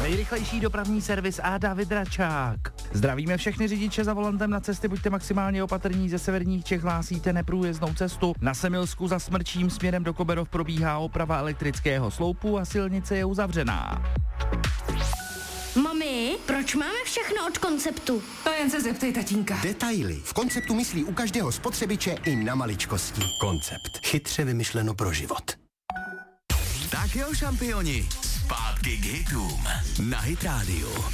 Nejrychlejší dopravní servis a David Račák. Zdravíme všechny řidiče za volantem na cesty, buďte maximálně opatrní, ze severních Čech hlásíte neprůjezdnou cestu. Na Semilsku za Smrčím směrem do Koberov probíhá oprava elektrického sloupu a silnice je uzavřená. Mami, proč máme všechno od Konceptu? To jen se zeptej tatínka. Detaily. V Konceptu myslí u každého spotřebiče i na maličkosti. Koncept. Chytře vymyšleno pro život. Tak jo, šampioni, zpátky k hitům na Hit Radio.